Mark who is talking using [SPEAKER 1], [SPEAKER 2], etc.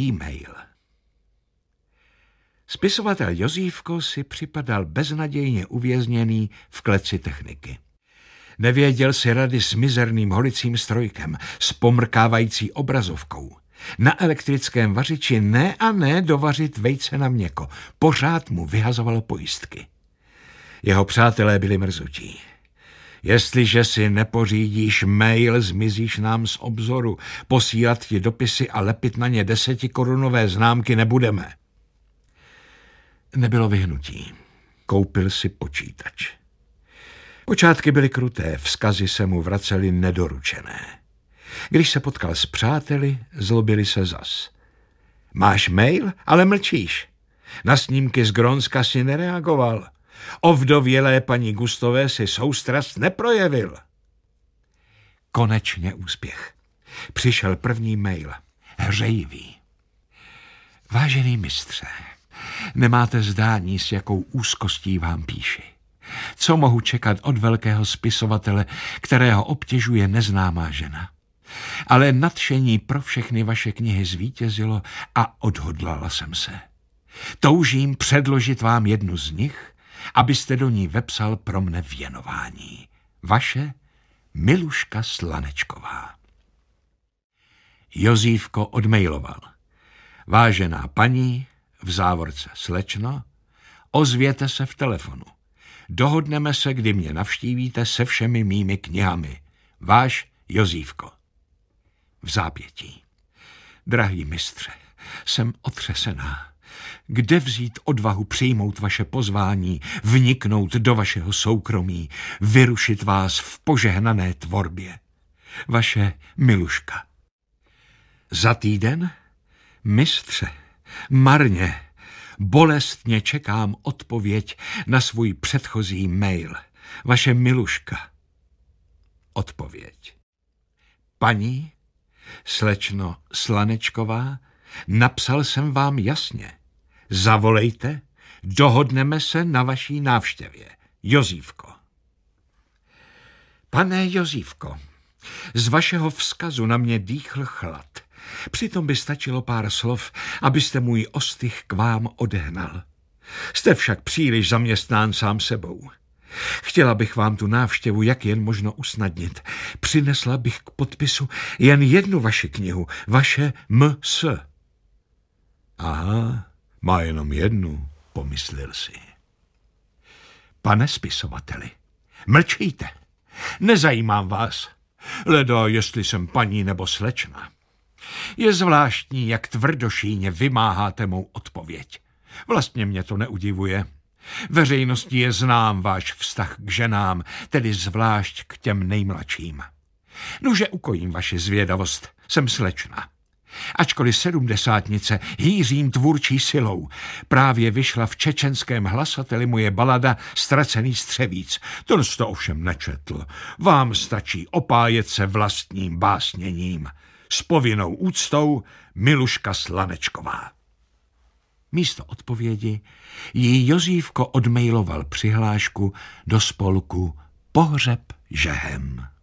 [SPEAKER 1] Mail. Spisovatel Jozífko si připadal beznadějně uvězněný v kleci techniky. Nevěděl si rady s mizerným holicím strojkem, s pomrkávající obrazovkou. Na elektrickém vařiči ne a ne dovařit vejce na měko. Pořád mu vyhazovalo pojistky. Jeho přátelé byli mrzutí. Jestliže si nepořídíš mail, zmizíš nám z obzoru. Posílat ti dopisy a lepit na ně 10korunové známky nebudeme. Nebylo vyhnutí. Koupil si počítač. Počátky byly kruté, vzkazy se mu vracely nedoručené. Když se potkal s přáteli, zlobili se zas. Máš mail, ale mlčíš. Na snímky z Grónska si nereagoval. O vdovělé paní Gustové si soustrast neprojevil. Konečně úspěch. Přišel první mail. Hřejivý. Vážený mistře, nemáte zdání, s jakou úzkostí vám píši. Co mohu čekat od velkého spisovatele, kterého obtěžuje neznámá žena? Ale nadšení pro všechny vaše knihy zvítězilo a odhodlala jsem se. Toužím předložit vám jednu z nich, abyste do ní vepsal pro mne věnování. Vaše Miluška Slanečková. Jozífko odmailoval. Vážená paní, v závorce slečno, ozvěte se v telefonu. Dohodneme se, kdy mě navštívíte se všemi mými knihami. Váš Jozífko. V zápětí. Drahý mistře, jsem otřesená. Kde vzít odvahu přijmout vaše pozvání, vniknout do vašeho soukromí, vyrušit vás v požehnané tvorbě? Vaše Miluška. Za týden? Mistře, marně, bolestně čekám odpověď na svůj předchozí mail. Vaše Miluška. Odpověď. Paní, slečno Slanečková, napsal jsem vám jasně. Zavolejte, dohodneme se na vaší návštěvě. Jozífko. Pane Jozífko, z vašeho vzkazu na mě dýchl chlad. Přitom by stačilo pár slov, abyste můj ostych k vám odehnal. Jste však příliš zaměstnán sám sebou. Chtěla bych vám tu návštěvu jak jen možno usnadnit. Přinesla bych k podpisu jen jednu vaši knihu, vaše M.S. Aha, má jenom jednu, pomyslel si. Pane spisovateli, mlčíte. Nezajímám vás. Leda, jestli jsem paní nebo slečna. Je zvláštní, jak tvrdošíně vymáháte mou odpověď. Vlastně mě to neudivuje. Veřejnosti je znám váš vztah k ženám, tedy zvlášť k těm nejmladším. Nuže ukojím vaši zvědavost, jsem slečna. Ačkoliv sedmdesátnice hýřím tvůrčí silou, právě vyšla v čečenském hlasateli moje balada Ztracený střevíc. To jste ovšem nečetl. Vám stačí opájet se vlastním básněním. S povinnou úctou Miluška Slanečková. Místo odpovědi jí Jozífko odmailoval přihlášku do spolku Pohřeb žehem.